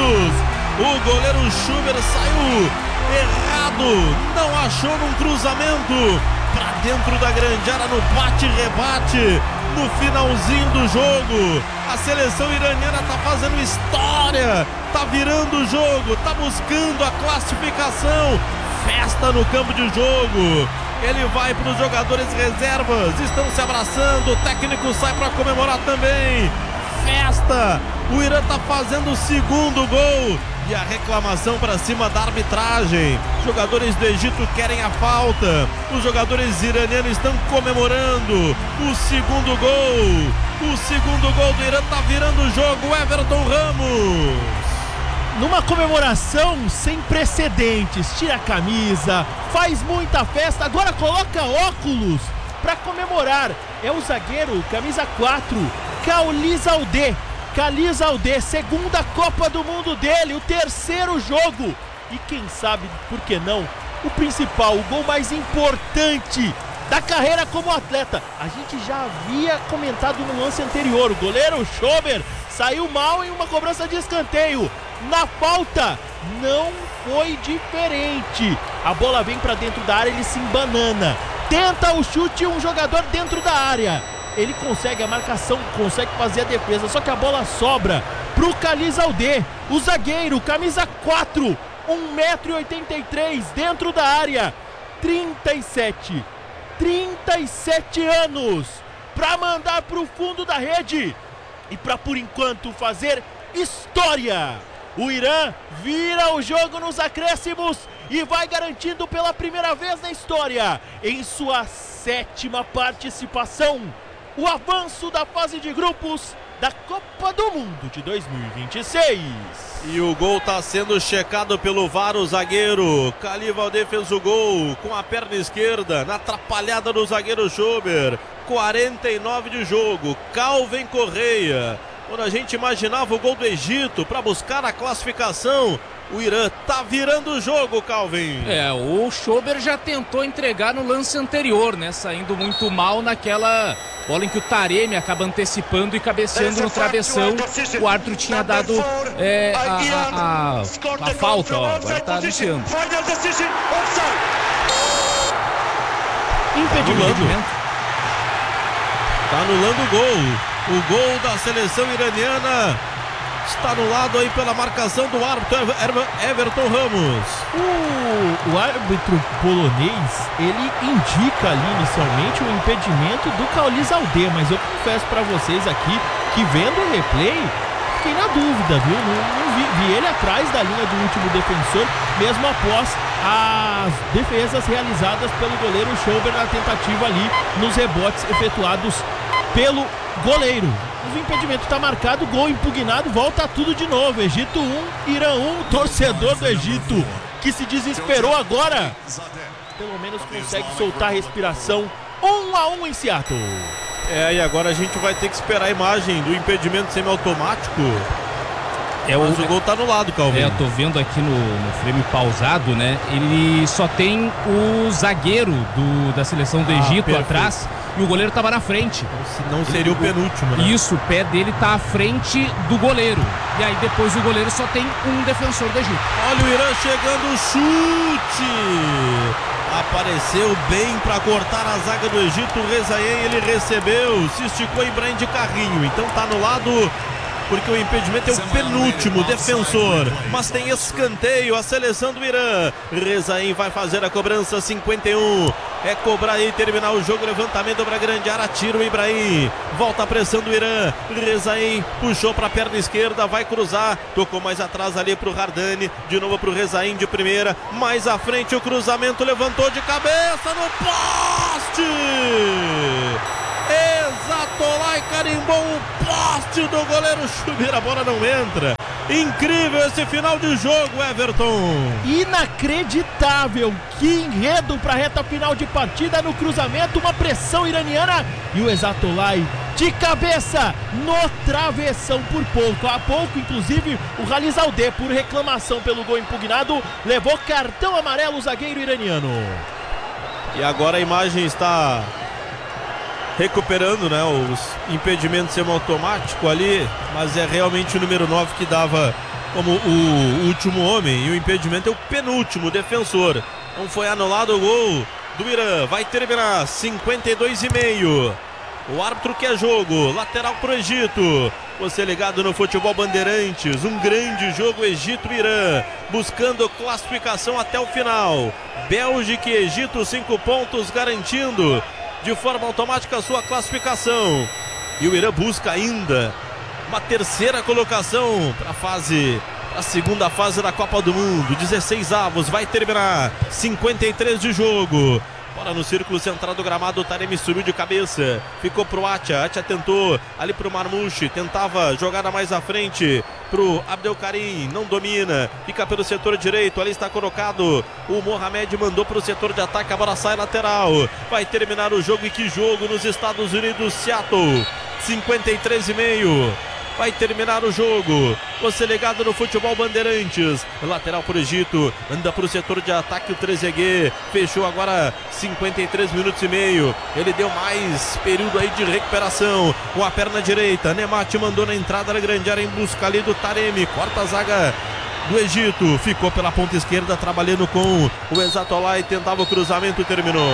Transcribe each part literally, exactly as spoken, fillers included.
segundos. O goleiro Schuber saiu errado, não achou num cruzamento para dentro da grande área no bate-rebate no finalzinho do jogo. A seleção iraniana tá fazendo história, tá virando o jogo, tá buscando a classificação. Festa no campo de jogo. Ele vai para os jogadores reservas, estão se abraçando, o técnico sai para comemorar também. Festa, o Irã tá fazendo o segundo gol e a reclamação para cima da arbitragem. Jogadores do Egito querem a falta, os jogadores iranianos estão comemorando o segundo gol. O segundo gol do Irã tá virando o jogo. Everton Ramos, numa comemoração sem precedentes, tira a camisa, faz muita festa, agora coloca óculos para comemorar. É o zagueiro, camisa quatro, Khalid Aldé. Khalid Aldé, segunda Copa do Mundo dele, o terceiro jogo. E quem sabe, por que não, o principal, o gol mais importante da carreira como atleta. A gente já havia comentado no lance anterior, o goleiro Schober saiu mal em uma cobrança de escanteio. Na falta, não foi diferente. A bola vem para dentro da área, ele se embanana. Tenta o chute, um jogador dentro da área. Ele consegue a marcação, consegue fazer a defesa, só que a bola sobra pro Khalid Aldé, o zagueiro, camisa quatro, um metro e oitenta e três, dentro da área. trinta e sete, trinta e sete anos para mandar pro fundo da rede e para, por enquanto, fazer história. O Irã vira o jogo nos acréscimos e vai garantindo pela primeira vez na história, em sua sétima participação, o avanço da fase de grupos da Copa do Mundo de dois mil e vinte e seis. E o gol está sendo checado pelo V A R, o zagueiro Khalid Aldé fez o gol com a perna esquerda, na atrapalhada do zagueiro Schober. quarenta e nove de jogo, Calvin Correia. Quando a gente imaginava o gol do Egito para buscar a classificação, o Irã tá virando o jogo, Calvin. É, o Schober já tentou entregar no lance anterior, né? Saindo muito mal naquela bola em que o Taremi acaba antecipando e cabeceando no travessão. O árbitro tinha dado é, a, a, a, a falta, ó. Agora tá anunciando. Impedimento. Tá anulando o gol. O gol da seleção iraniana está anulado aí pela marcação do árbitro Everton Ramos. O, o árbitro polonês, ele indica ali inicialmente o impedimento do Khalid Aldé, mas eu confesso para vocês aqui que vendo o replay, fiquei na dúvida, viu? Não, não vi, vi ele atrás da linha do último defensor, mesmo após as defesas realizadas pelo goleiro Schober na tentativa ali nos rebotes efetuados pelo goleiro. O impedimento está marcado, gol impugnado, volta tudo de novo. Egito um, Irã um, torcedor do Egito que se desesperou agora, pelo menos consegue soltar a respiração. Um a um em Seattle. É, e agora a gente vai ter que esperar a imagem do impedimento semiautomático. É, mas o, o gol tá anulado, Calvin. É, eu tô vendo aqui no, no frame pausado, né? Ele só tem o zagueiro do, da seleção do ah, Egito perfeito. atrás e o goleiro tava na frente. Não seria ele, o penúltimo, né? Isso, o pé dele tá à frente do goleiro. E aí depois o goleiro só tem um defensor do Egito. Olha o Irã chegando, o chute! Apareceu bem para cortar a zaga do Egito. O Rezaei, ele recebeu, se esticou Ibrahim de carrinho. Então tá anulado, porque o impedimento é o penúltimo defensor, mas tem escanteio. A seleção do Irã, Rezaei vai fazer a cobrança. Cinquenta e um, é cobrar e terminar o jogo. Levantamento para a grande área, tira o Ibrahim, volta a pressão do Irã. Rezaei puxou para a perna esquerda, vai cruzar, tocou mais atrás ali para o Hardani, de novo para o Rezaei de primeira, mais à frente o cruzamento, levantou de cabeça no poste. Exatolai carimbou o poste do goleiro Schuber, a bola não entra. Incrível esse final de jogo, Everton. Inacreditável, que enredo para a reta final de partida. No cruzamento, uma pressão iraniana e o Exatolai de cabeça no travessão por pouco. Há pouco, inclusive, o Khalid Aldé, por reclamação pelo gol impugnado, levou cartão amarelo o zagueiro iraniano. E agora a imagem está recuperando, né, os impedimentos semiautomáticos ali, mas é realmente o número nove que dava como o último homem, e o impedimento é o penúltimo defensor. Não foi anulado o gol do Irã. Vai terminar cinquenta e dois e meio. O árbitro quer jogo, lateral pro Egito. Você ligado no Futebol Bandeirantes, um grande jogo Egito-Irã, buscando classificação até o final. Bélgica e Egito, cinco pontos, garantindo de forma automática a sua classificação. E o Irã busca ainda uma terceira colocação para a fase, a segunda fase da Copa do Mundo. dezesseis avos, vai terminar cinquenta e três de jogo. Bola no círculo central do gramado, o Taremi subiu de cabeça, ficou pro Atia, Atia tentou ali pro Marmouche, tentava jogada mais à frente pro Abdelkarim, não domina, fica pelo setor direito, ali está colocado o Mohamed, mandou pro setor de ataque, a bola sai lateral, vai terminar o jogo. E que jogo nos Estados Unidos, Seattle, cinquenta e três e meio. Vai terminar o jogo. Você ligado no Futebol Bandeirantes. Lateral pro Egito. Anda pro setor de ataque o Trezeguet. Fechou agora cinquenta e três minutos e meio. Ele deu mais período aí de recuperação. Com a perna direita. Nemati mandou na entrada da grande área em busca ali do Taremi. Corta a zaga do Egito. Ficou pela ponta esquerda trabalhando com o Exatollah e tentava o cruzamento e terminou.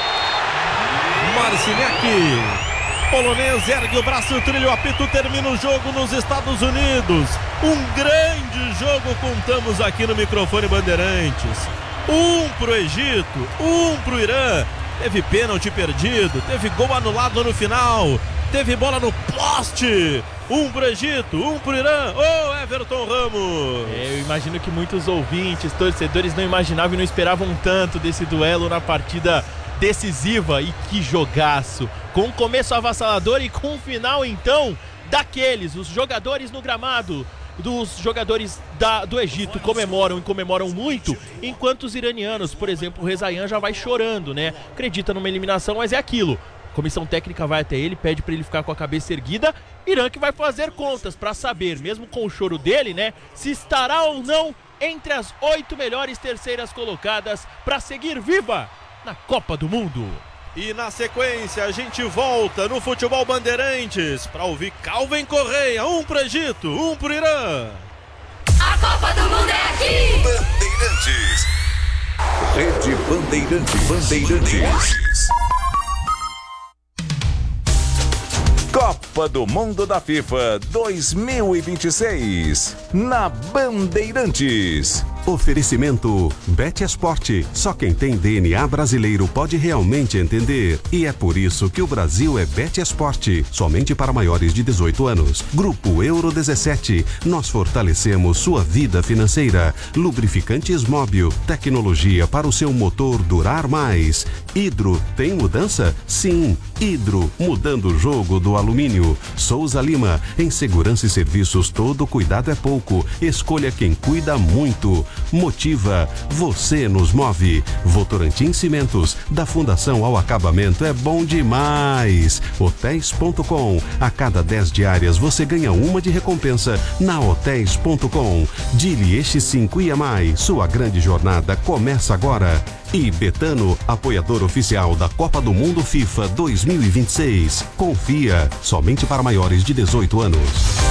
Marciniak. Polonês ergue o braço, trilha o apito, termina o jogo nos Estados Unidos. Um grande jogo, contamos aqui no microfone Bandeirantes. Um pro Egito, um pro Irã. Teve pênalti perdido, teve gol anulado no final, teve bola no poste. Um pro Egito, um pro Irã. Ô, oh, Everton Ramos! É, eu imagino que muitos ouvintes, torcedores não imaginavam e não esperavam tanto desse duelo na partida decisiva. E que jogaço! Com um começo avassalador e com um final, então, daqueles. Os jogadores no gramado dos jogadores da, do Egito comemoram e comemoram muito, enquanto os iranianos, por exemplo, o Rezaian já vai chorando, né? Acredita numa eliminação, mas é aquilo. Comissão técnica vai até ele, pede para ele ficar com a cabeça erguida. Irã que vai fazer contas para saber, mesmo com o choro dele, né, se estará ou não entre as oito melhores terceiras colocadas para seguir viva na Copa do Mundo. E na sequência a gente volta no Futebol Bandeirantes para ouvir Calvin Correia, um pro Egito, um pro Irã. A Copa do Mundo é aqui! Bandeirantes. Rede Bandeirantes. Bandeirantes. Copa do Mundo da FIFA dois mil e vinte e seis na Bandeirantes. Oferecimento BetEsport. Só quem tem D N A brasileiro pode realmente entender. E é por isso que o Brasil é BetEsport. Somente para maiores de dezoito anos. Grupo Euro dezessete. Nós fortalecemos sua vida financeira. Lubrificantes Móbil. Tecnologia para o seu motor durar mais. Hidro. Tem mudança? Sim. Hidro. Mudando o jogo do alumínio. Souza Lima. Em segurança e serviços, todo cuidado é pouco. Escolha quem cuida muito. Motiva, você nos move. Votorantim Cimentos, da fundação ao acabamento é bom demais. Hotéis ponto com, a cada dez diárias você ganha uma de recompensa na Hotéis ponto com. Dilieste cinco I A M I, sua grande jornada começa agora. E Betano, apoiador oficial da Copa do Mundo FIFA dois mil e vinte e seis. Confia, somente para maiores de dezoito anos.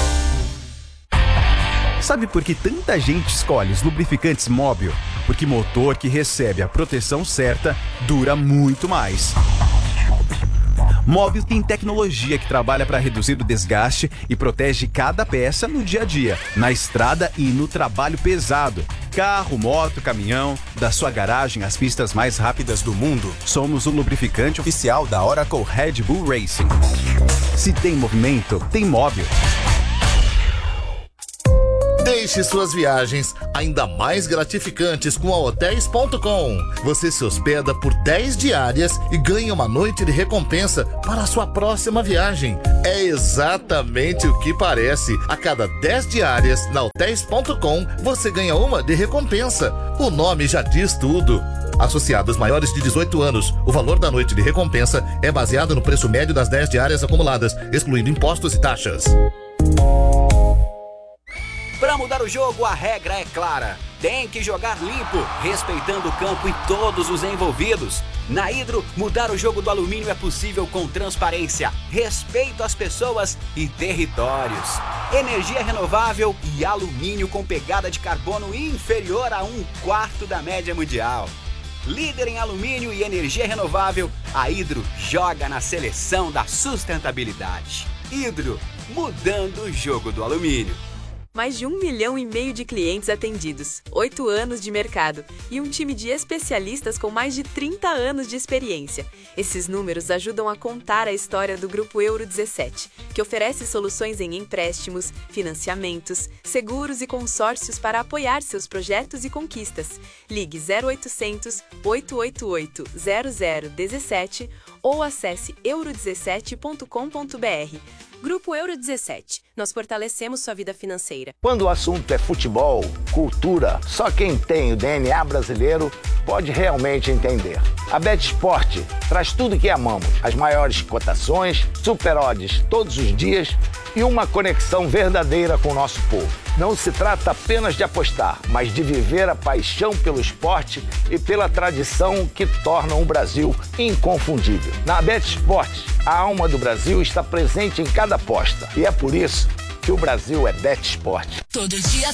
Sabe por que tanta gente escolhe os lubrificantes Móbil? Porque motor que recebe a proteção certa dura muito mais. Móbil tem tecnologia que trabalha para reduzir o desgaste e protege cada peça no dia a dia, na estrada e no trabalho pesado. Carro, moto, caminhão, da sua garagem às pistas mais rápidas do mundo. Somos o lubrificante oficial da Oracle Red Bull Racing. Se tem movimento, tem Móbil. Deixe suas viagens ainda mais gratificantes com a Hotéis ponto com. Você se hospeda por dez diárias e ganha uma noite de recompensa para a sua próxima viagem. É exatamente o que parece. A cada dez diárias na Hotéis ponto com, você ganha uma de recompensa. O nome já diz tudo. Associados maiores de dezoito anos, o valor da noite de recompensa é baseado no preço médio das dez diárias acumuladas, excluindo impostos e taxas. Para mudar o jogo, a regra é clara. Tem que jogar limpo, respeitando o campo e todos os envolvidos. Na Hidro, mudar o jogo do alumínio é possível com transparência, respeito às pessoas e territórios. Energia renovável e alumínio com pegada de carbono inferior a um quarto da média mundial. Líder em alumínio e energia renovável, a Hidro joga na seleção da sustentabilidade. Hidro, mudando o jogo do alumínio. Mais de um milhão e meio de clientes atendidos, oito anos de mercado e um time de especialistas com mais de trinta anos de experiência. Esses números ajudam a contar a história do Grupo Euro dezessete, que oferece soluções em empréstimos, financiamentos, seguros e consórcios para apoiar seus projetos e conquistas. Ligue zero oitocentos, oito oito oito, zero zero um sete ou acesse euro dezessete ponto com ponto br. Grupo Euro dezessete. Nós fortalecemos sua vida financeira. Quando o assunto é futebol, cultura, só quem tem o D N A brasileiro pode realmente entender. A BetSport traz tudo que amamos. As maiores cotações, super odds todos os dias e uma conexão verdadeira com o nosso povo. Não se trata apenas de apostar, mas de viver a paixão pelo esporte e pela tradição que tornam o Brasil inconfundível. Na BetSport, a alma do Brasil está presente em cada aposta. E é por isso que o Brasil é BetSport. Todo dia